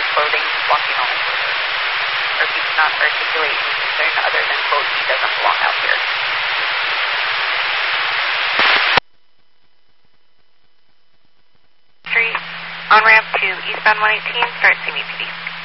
clothing blocking all his shoulders. Or if he cannot articulate any concern other than, quote, he doesn't belong out here. Street, on ramp to eastbound 118, start CMPD.